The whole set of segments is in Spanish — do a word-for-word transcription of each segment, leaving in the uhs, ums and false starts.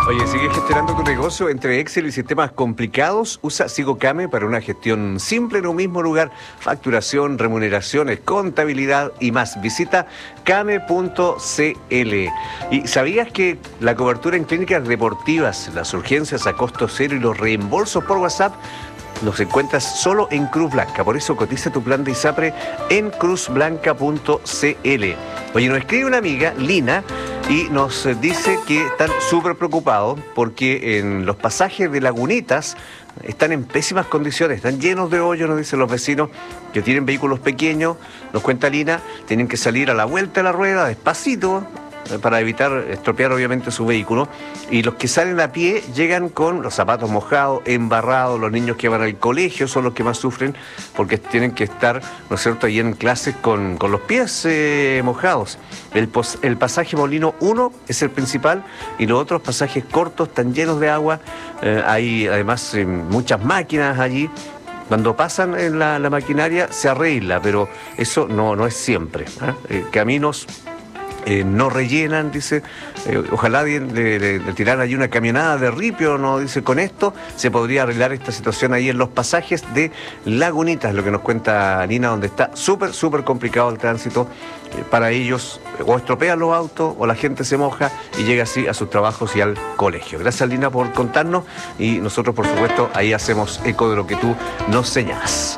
Oye, ¿sigues gestionando tu negocio entre Excel y sistemas complicados? Usa SigoCame para una gestión simple en un mismo lugar. Facturación, remuneraciones, contabilidad y más. Visita came punto cl. ¿Y sabías que la cobertura en clínicas deportivas, las urgencias a costo cero y los reembolsos por WhatsApp los encuentras solo en Cruz Blanca? Por eso cotiza tu plan de ISAPRE en cruz blanca punto cl. Oye, nos escribe una amiga, Lina, y nos dice que están súper preocupados porque en los pasajes de Lagunitas están en pésimas condiciones, están llenos de hoyos, nos dicen los vecinos que tienen vehículos pequeños. Nos cuenta Lina, tienen que salir a la vuelta de la rueda despacito para evitar estropear obviamente su vehículo, y los que salen a pie llegan con los zapatos mojados, embarrados. Los niños que van al colegio son los que más sufren porque tienen que estar, ¿no es cierto?, ahí en clases con, con los pies eh, mojados. El, pos, el pasaje Molino uno es el principal y los otros pasajes cortos están llenos de agua. Eh, hay además eh, muchas máquinas allí. Cuando pasan en la, la maquinaria se arregla, pero eso no, no es siempre, ¿eh? Eh, caminos Eh, no rellenan, dice, eh, ojalá le, le, le tiraran allí una camionada de ripio, no, dice, con esto se podría arreglar esta situación ahí en los pasajes de Lagunitas, lo que nos cuenta Nina, donde está súper, súper complicado el tránsito eh, para ellos, o estropean los autos, o la gente se moja y llega así a sus trabajos y al colegio. Gracias, Lina, por contarnos, y nosotros, por supuesto, ahí hacemos eco de lo que tú nos señalas.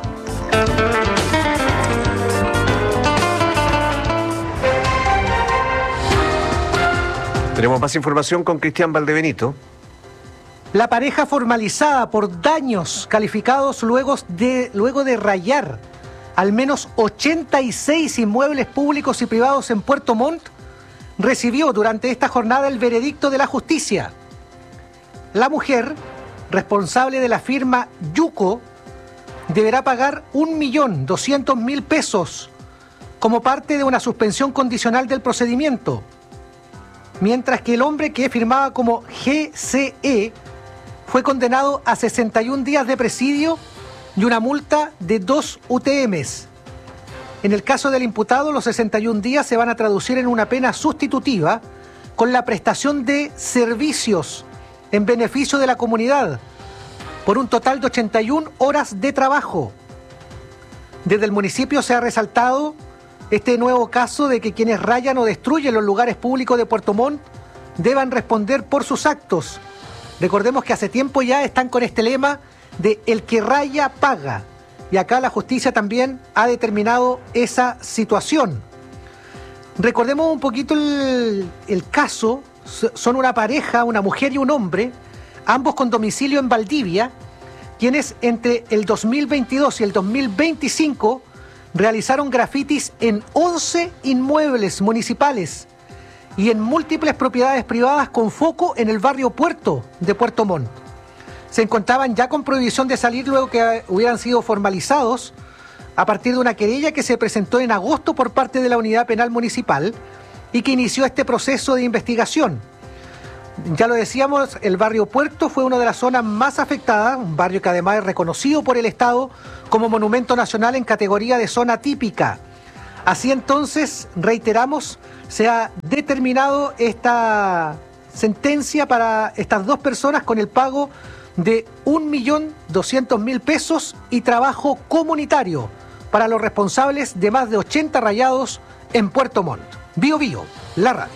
Tenemos más información con Cristian Valdebenito. La pareja formalizada por daños calificados luego de, luego de rayar al menos ochenta y seis inmuebles públicos y privados en Puerto Montt recibió durante esta jornada el veredicto de la justicia. La mujer, responsable de la firma Yuco, deberá pagar un millón doscientos mil pesos como parte de una suspensión condicional del procedimiento, mientras que el hombre, que firmaba como G C E, fue condenado a sesenta y un días de presidio y una multa de dos U T Ms. En el caso del imputado, los sesenta y un días se van a traducir en una pena sustitutiva con la prestación de servicios en beneficio de la comunidad por un total de ochenta y una horas de trabajo. Desde el municipio se ha resaltado este nuevo caso de que quienes rayan o destruyen los lugares públicos de Puerto Montt deban responder por sus actos. Recordemos que hace tiempo ya están con este lema de el que raya paga, y acá la justicia también ha determinado esa situación. Recordemos un poquito el, el caso. Son una pareja, una mujer y un hombre, ambos con domicilio en Valdivia, quienes entre el dos mil veintidós y el dos mil veinticinco realizaron grafitis en once inmuebles municipales y en múltiples propiedades privadas con foco en el barrio Puerto de Puerto Montt. Se encontraban ya con prohibición de salir luego que hubieran sido formalizados a partir de una querella que se presentó en agosto por parte de la Unidad Penal Municipal y que inició este proceso de investigación. Ya lo decíamos, el barrio Puerto fue una de las zonas más afectadas, un barrio que además es reconocido por el Estado como monumento nacional en categoría de zona típica. Así entonces, reiteramos, se ha determinado esta sentencia para estas dos personas con el pago de un millón doscientos mil pesos y trabajo comunitario para los responsables de más de ochenta rayados en Puerto Montt. Bio Bio, la radio.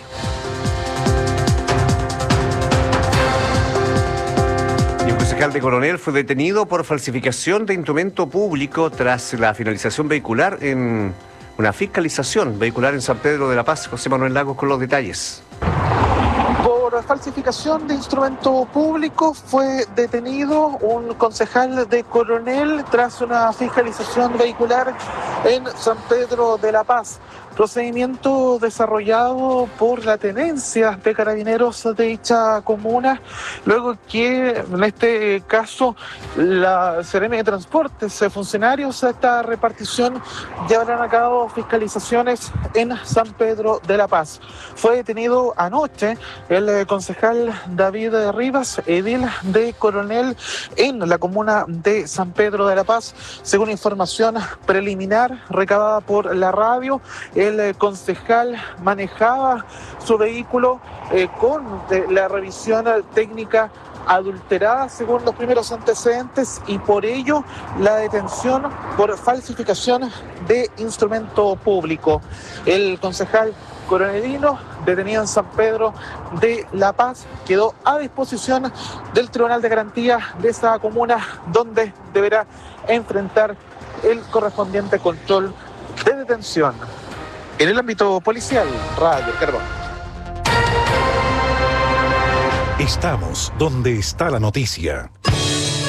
El concejal de Coronel fue detenido por falsificación de instrumento público tras la finalización vehicular en una fiscalización vehicular en San Pedro de la Paz. José Manuel Lagos con los detalles. Por falsificación de instrumento público fue detenido un concejal de Coronel tras una fiscalización vehicular en San Pedro de la Paz. Procedimiento desarrollado por la tenencia de carabineros de dicha comuna, luego que en este caso la Seremi de Transportes, funcionarios de esta repartición, llevarán a cabo fiscalizaciones en San Pedro de la Paz. Fue detenido anoche el concejal David Rivas, edil de Coronel en la comuna de San Pedro de la Paz. Según información preliminar recabada por la radio, El eh, concejal manejaba su vehículo eh, con eh, la revisión eh, técnica adulterada según los primeros antecedentes y por ello la detención por falsificación de instrumento público. El concejal coronelino, detenido en San Pedro de La Paz, quedó a disposición del Tribunal de Garantía de esa comuna, donde deberá enfrentar el correspondiente control de detención. En el ámbito policial, Radio Carbón. Estamos donde está la noticia.